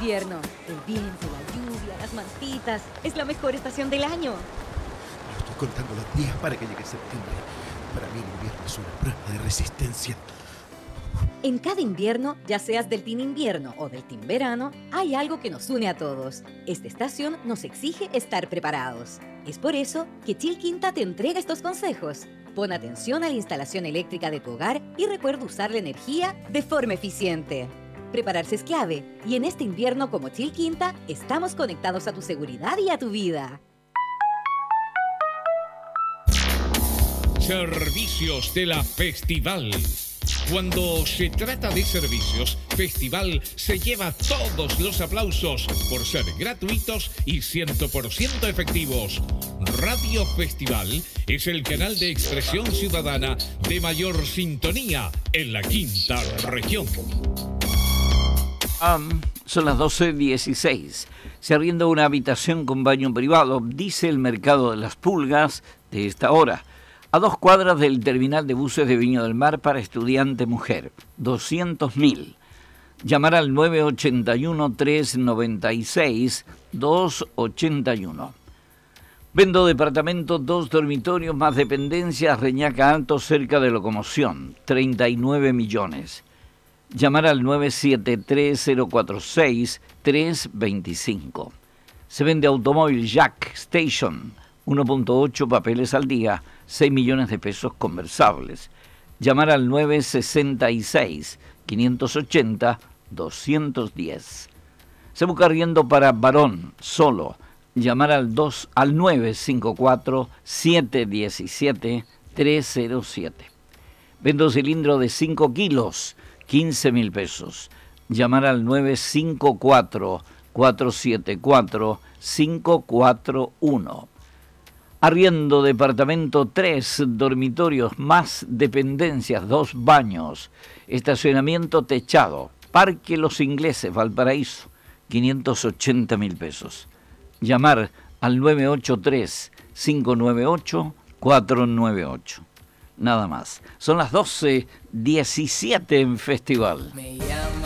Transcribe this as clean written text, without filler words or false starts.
invierno. El viento, la lluvia, las mantitas. Es la mejor estación del año. Yo estoy contando los días para que llegue septiembre. Para mí el invierno es una prueba de resistencia. En cada invierno, ya seas del team invierno o del team verano, hay algo que nos une a todos. Esta estación nos exige estar preparados. Es por eso que Chilquinta te entrega estos consejos. Pon atención a la instalación eléctrica de tu hogar y recuerda usar la energía de forma eficiente. Prepararse es clave y en este invierno como Chilquinta estamos conectados a tu seguridad y a tu vida. Servicios de la Festival. Cuando se trata de servicios, Festival se lleva todos los aplausos por ser gratuitos y 100% efectivos. Radio Festival es el canal de expresión ciudadana de mayor sintonía en la quinta región. Son las 12:16. Se arrienda una habitación con baño privado, dice el mercado de las pulgas de esta hora. A 2 cuadras del terminal de buses de Viña del Mar para estudiante mujer, 200.000. Llamar al 981-396-281. Vendo departamento, 2 dormitorios más dependencias, Reñaca Alto, cerca de Locomoción, 39 millones. Llamar al 973-046-325. Se vende automóvil Jack Station, 1.8 papeles al día, 6 millones de pesos conversables. Llamar al 966-580-210. Se busca arriendo para varón solo. Llamar al 954-717-307. Vendo cilindro de 5 kilos, 15.000 pesos. Llamar al 954-474-541. Arriendo departamento, 3 dormitorios más dependencias, 2 baños, estacionamiento techado, Parque Los Ingleses, Valparaíso, 580.000 pesos. Llamar al 983-598-498. Nada más. Son las 12:17 en Festival.